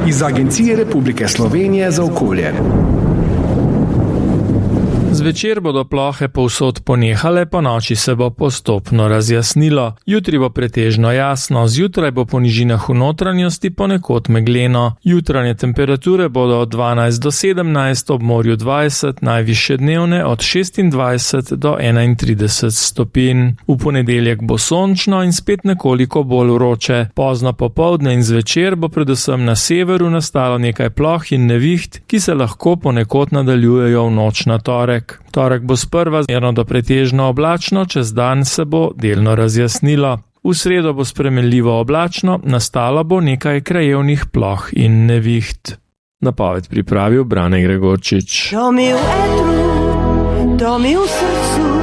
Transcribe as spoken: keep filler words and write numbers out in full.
iz Agencije Republike Slovenije za okolje. Zvečer bodo plohe povsod ponehale, po noči se bo postopno razjasnilo. Jutri bo pretežno jasno, zjutraj bo po nižinah v notranjosti ponekod megleno. Jutranje temperature bodo od dvanajst do sedemnajst, ob morju dvajset, najvišje dnevne od šestindvajset do enaintrideset stopinj. V ponedeljek bo sončno in spet nekoliko bolj vroče. Pozno popoldne in zvečer bo predvsem na severu nastalo nekaj ploh in neviht, ki se lahko ponekod nadaljujejo v noč na torek. Torek bo sprva zmerno do pretežno oblačno, čez dan se bo delno razjasnilo. V sredo bo spremenljivo oblačno, nastalo bo nekaj krajevnih ploh in neviht. Napoved pripravil Brane Gregorčič. To mi v etru, to mi v srcu.